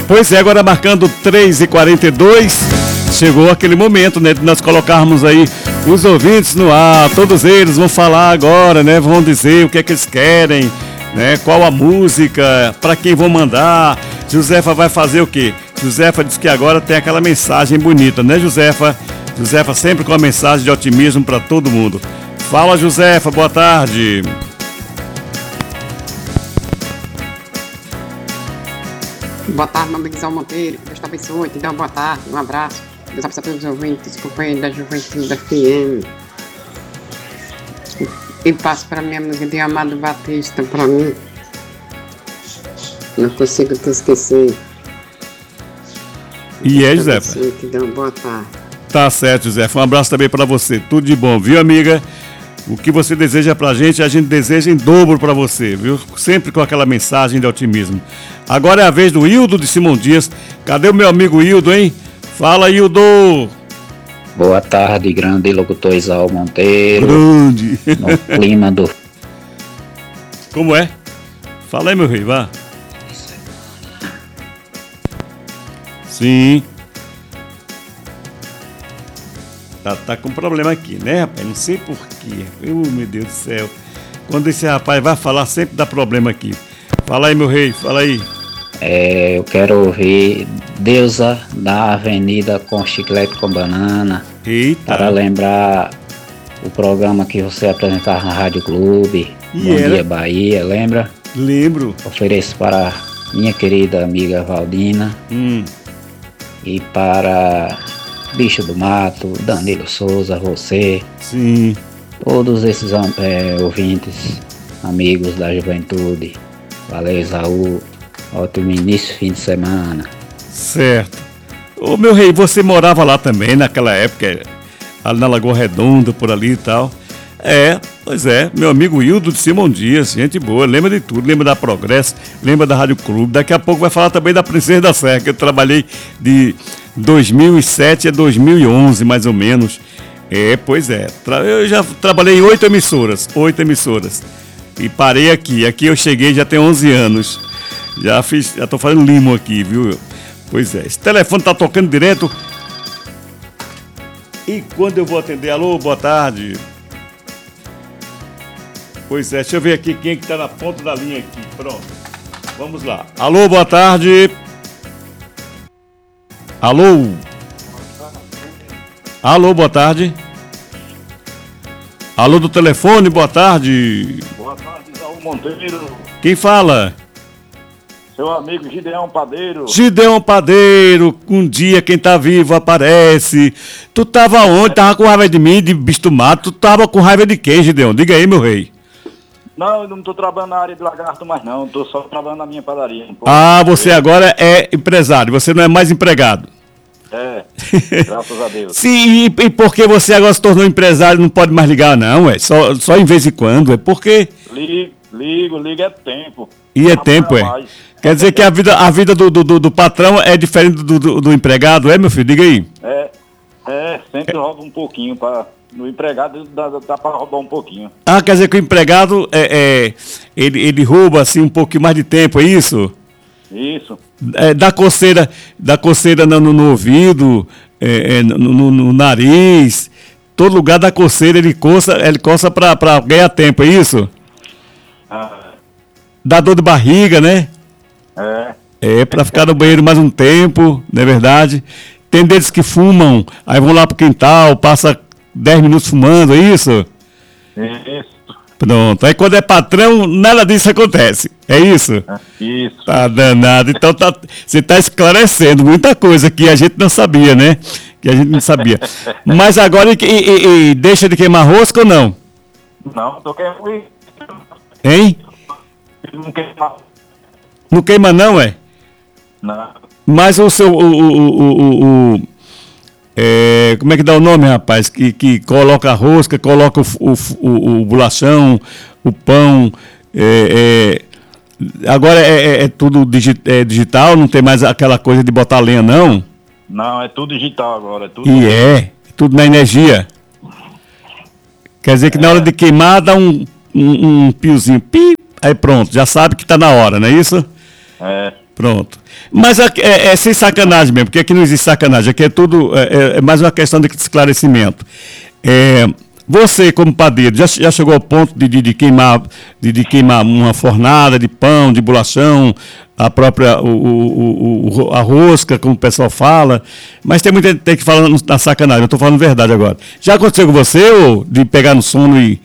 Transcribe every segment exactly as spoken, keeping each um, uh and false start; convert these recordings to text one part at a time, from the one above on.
Pois é, agora marcando três e quarenta e dois, chegou aquele momento, né, de nós colocarmos aí os ouvintes no ar. Todos eles vão falar agora, né, vão dizer o que é que eles querem, né, qual a música, para quem vão mandar. Josefa vai fazer o quê? Josefa diz que agora tem aquela mensagem bonita, né, Josefa? Josefa sempre com a mensagem de otimismo para todo mundo. Fala, Josefa, boa tarde. Boa tarde, meu amigo Zé Monteiro. Deus te abençoe, te dá uma boa tarde, um abraço. Deus abençoe a todos os ouvintes, companheiros da Juventude da F M. E passo para minha amiga de Amado Batista, para mim. Não consigo te esquecer. E é, Josefa? Te dá uma boa tarde. Tá certo, Josefa. Um abraço também para você. Tudo de bom, viu, amiga? O que você deseja pra gente, a gente deseja em dobro pra você, viu? Sempre com aquela mensagem de otimismo. Agora é a vez do Hildo de Simão Dias. Cadê o meu amigo Hildo, hein? Fala, Hildo! Boa tarde, grande locutor Isaú Monteiro. Grande! No clima do... Como é? Fala aí, meu rei, vá. Sim. Tá, tá com problema aqui, né, rapaz? Não sei porquê. Oh, meu Deus do céu. Quando esse rapaz vai falar, sempre dá problema aqui. Fala aí, meu rei, fala aí. É, eu quero ouvir Deusa da Avenida com Chiclete com Banana. Eita. Para lembrar o programa que você apresentava na Rádio Clube. E Bom era? Dia Bahia, lembra? Lembro. Ofereço para minha querida amiga Valdina. Hum. E para Bicho do Mato, Danilo Souza, você. Sim. Todos esses é, ouvintes, amigos da juventude. Valeu, Isaú. Ótimo início, fim de semana. Certo. Ô, meu rei, você morava lá também naquela época, ali na Lagoa Redonda, por ali e tal. É, pois é, meu amigo Hildo de Simão Dias, gente boa, lembra de tudo, lembra da Progresso, lembra da Rádio Clube. Daqui a pouco vai falar também da Princesa da Serra, que eu trabalhei de dois mil e sete a dois mil e onze, mais ou menos. É, pois é, eu já trabalhei em oito emissoras, oito emissoras. E parei aqui, aqui eu cheguei já tem onze anos. Já fiz, já tô fazendo limo aqui, viu? Pois é, esse telefone tá tocando direto. E quando eu vou atender? Alô, boa tarde. Pois é, deixa eu ver aqui quem é que tá na ponta da linha aqui. Pronto, vamos lá. Alô, boa tarde. Alô. Alô, boa tarde. Alô do telefone, boa tarde. Boa tarde, Isaú Monteiro. Quem fala? Seu amigo Gideão Padeiro. Gideão Padeiro, um dia quem tá vivo aparece. Tu tava onde? Tava com raiva de mim, de bicho do mato? Tu tava com raiva de quem, Gideão? Diga aí, meu rei. Não, eu não tô trabalhando na área de lagarto mais não, tô só trabalhando na minha padaria. Um ah, você agora é empresário, você não é mais empregado. É, graças a Deus. Sim, e, e por que você agora se tornou empresário e não pode mais ligar não, é? Só, só em vez em quando, é porque... Ligo, ligo, ligo é tempo. E é tempo, é? Mais. Quer dizer que a vida, a vida do, do, do patrão é diferente do, do, do empregado, é, meu filho? Diga aí. É, é sempre é. rouba um pouquinho, pra, no empregado dá, dá pra roubar um pouquinho. Ah, quer dizer que o empregado, é, é, ele, ele rouba assim um pouquinho mais de tempo, é isso? Isso. É, dá coceira, dá coceira no, no ouvido, é, é, no, no, no nariz, todo lugar dá coceira, ele coça, ele coça pra, pra ganhar tempo, é isso? Ah. Dá dor de barriga, né? É. É, pra ficar no banheiro mais um tempo, não é verdade? Tem deles que fumam, aí vão lá pro quintal, passa dez minutos fumando, é isso? Isso. Pronto, aí quando é patrão, nada disso acontece, é isso? Isso. Tá danado, então tá, você tá esclarecendo muita coisa que a gente não sabia, né? Que a gente não sabia. Mas agora, e, e, e deixa de queimar rosca ou não? Não, tô queimando. Hein? Não queima. Não queima não, é? Não. Mas o seu, o, o, o, o, o é, como é que dá o nome, rapaz? Que, que coloca a rosca, coloca o, o, o, o bolachão, o pão, é, é, agora é, é, é tudo digi, é digital, não tem mais aquela coisa de botar lenha, não? Não, é tudo digital agora. É tudo e é, tudo na energia. Quer dizer que é. na hora de queimar dá um, um, um piozinho, pi, aí pronto, já sabe que tá na hora, não é isso? É. Pronto. Mas é, é, é sem sacanagem mesmo, porque aqui não existe sacanagem, aqui é tudo, é, é mais uma questão de esclarecimento. É, você, como padeiro, já, já chegou ao ponto de, de, de, queimar, de, de queimar uma fornada de pão, de bolação, a própria o, o, o, a rosca, como o pessoal fala, mas tem muita gente que fala na sacanagem, eu estou falando verdade agora. Já aconteceu com você, ou de pegar no sono e...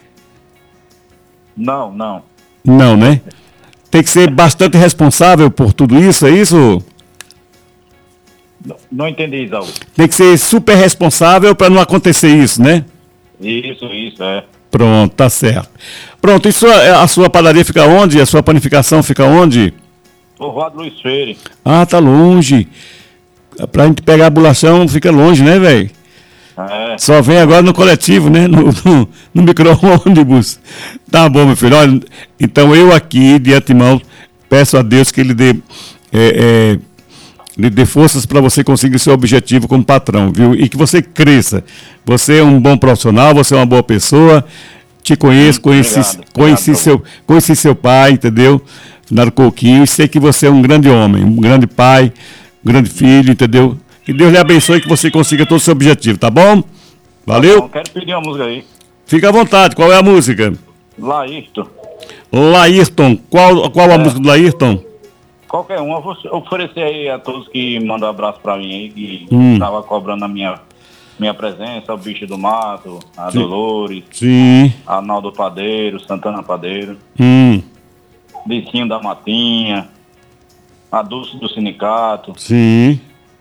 Não, não. Não, né? Tem que ser bastante responsável por tudo isso, é isso? Não, não entendi, Isaú. Tem que ser super responsável para não acontecer isso, né? Isso, isso, é. Pronto, tá certo. Pronto, e sua, a sua padaria fica onde? A sua panificação fica onde? Povoado Luiz Freire. Ah, tá longe. Pra gente pegar a bolachão fica longe, né, velho? É. Só vem agora no coletivo, né? No, no, no micro-ônibus. Tá bom, meu filho. Olha, então eu aqui, de antemão, peço a Deus que Ele dê, é, é, lhe dê forças para você conseguir seu objetivo como patrão, viu? E que você cresça. Você é um bom profissional, você é uma boa pessoa. Te conheço, conheci, Obrigado, conheci, obrigado. seu, conheci seu pai, entendeu? Finado Coquinho. E sei que você é um grande homem, um grande pai, um grande filho, entendeu? Que Deus lhe abençoe e que você consiga todo o seu objetivo, tá bom? Valeu? Tá bom, quero pedir uma música aí. Fica à vontade. Qual é a música? Laírton. Laírton. Qual, qual a É. música do Laírton? Qualquer um, eu vou oferecer aí a todos que mandam um abraço pra mim aí, que Hum. tava cobrando a minha, minha presença, o Bicho do Mato, a Sim. Dolores, Sim. Arnaldo Padeiro, Santana Padeiro, Hum. Licinho da Matinha, a Dulce do Sindicato, Sim.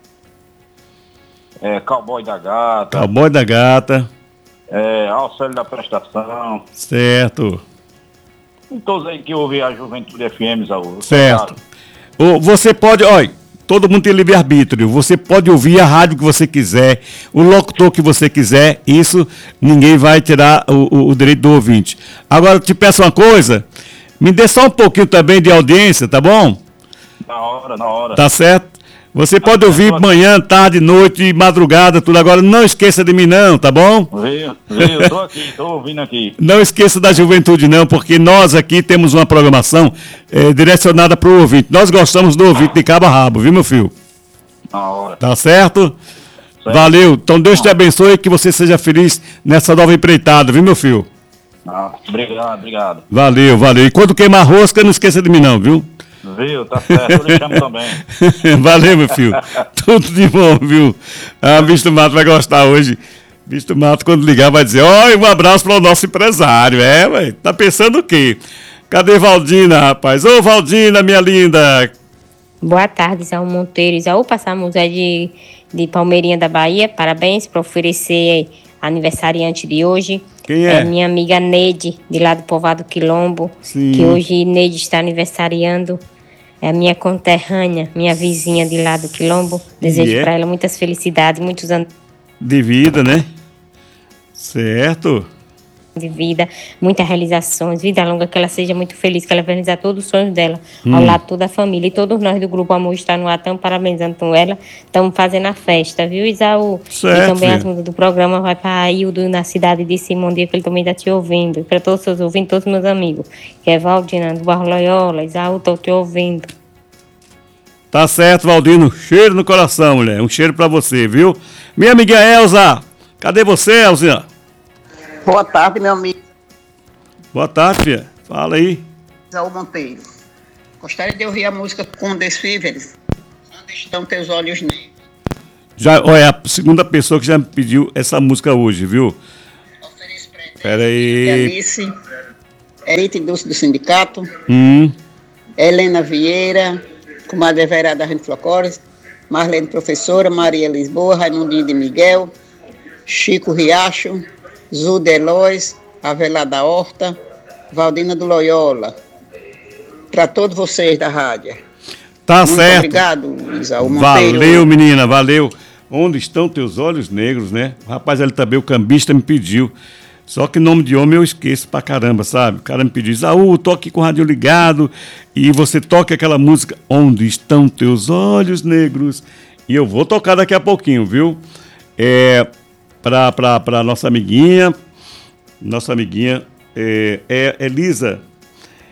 é, Cowboy da Gata, Cowboy da Gata. é, Alcélio da Prestação, Certo. e todos aí que ouvem a Juventude F M, Zaú. Certo. Ô, você pode, olha, todo mundo tem livre-arbítrio. Você pode ouvir a rádio que você quiser, o locutor que você quiser. Isso ninguém vai tirar o, o, o direito do ouvinte. Agora, eu te peço uma coisa. Me dê só um pouquinho também de audiência, tá bom? Na hora, na hora. Tá certo? Você pode ouvir manhã, tarde, noite, madrugada, tudo. Agora, não esqueça de mim não, tá bom? Viu, viu, tô aqui, tô ouvindo aqui. Não esqueça da juventude não, porque nós aqui temos uma programação eh, direcionada para o ouvinte. Nós gostamos do ouvinte de cabo a rabo, viu, meu filho? Na hora. Tá certo? Certo. Valeu. Então Deus te abençoe e que você seja feliz nessa nova empreitada, viu, meu filho? Ah, obrigado, obrigado. Valeu, valeu. E quando queimar rosca, não esqueça de mim não, viu? Viu, tá certo, eu lhe chamo também. Valeu, meu filho. Tudo de bom, viu? Ah, Bicho do Mato vai gostar hoje. Bicho do Mato, quando ligar, vai dizer: ó, um abraço para o nosso empresário. É, ué, tá pensando o quê? Cadê Valdina, rapaz? Ô, Valdina, minha linda. Boa tarde, Isaú Monteiro. Isaú, passamos aí de, de Palmeirinha da Bahia. Parabéns por oferecer aniversariante de hoje. Quem é? É minha amiga Neide, de lá do Povoado Quilombo. Sim. Que hoje Neide está aniversariando. É a minha conterrânea, minha vizinha de lá do Quilombo. Desejo E é? para ela muitas felicidades, muitos anos De vida, né? Certo. de vida, muitas realizações, vida longa, que ela seja muito feliz, que ela vai realizar todos os sonhos dela, Hum. ao lado de toda a família. E todos nós do Grupo Amor está no ar, estamos parabenizando com ela, estamos fazendo a festa, viu, Isaú? Certo, E também filha. as músicas do programa vai para Aildo, na cidade de Simão Dia, que ele também está te ouvindo. E para todos os seus ouvintes, todos os meus amigos, que é Valdina, do Barro Loyola, Isaú, estou te ouvindo. Tá certo, Valdino. Cheiro no coração, mulher. Um cheiro pra você, viu? Minha amiga Elza. Cadê você, Elza? Boa tarde, meu amigo Boa tarde, filha. Fala aí. Isaú Monteiro. Gostaria de ouvir a música com Desfíveres. Onde estão teus olhos negros? Já, olha, a segunda pessoa que já me pediu essa música hoje, viu? Ofereço pra ti, Pera aí. Alice, Erite Dulce do Sindicato, Hum, Helena Vieira, Comadre Vera da Rente Flocores, Marlene Professora, Maria Lisboa, Raimundinho de Miguel, Chico Riacho, Zuda Elois, Avelar da Horta, Valdina do Loyola. Para todos vocês da rádio. tá Muito certo. obrigado, Isaú Monteiro. Valeu, menina, valeu. Onde estão teus olhos negros, né? O rapaz, ele também, o cambista, me pediu. Só que nome de homem eu esqueço pra caramba, sabe? O cara me pediu: Isaú, tô aqui com o rádio ligado e você toca aquela música Onde Estão Teus Olhos Negros. E eu vou tocar daqui a pouquinho, viu? É, pra, pra, pra nossa amiguinha, nossa amiguinha é, é Elisa.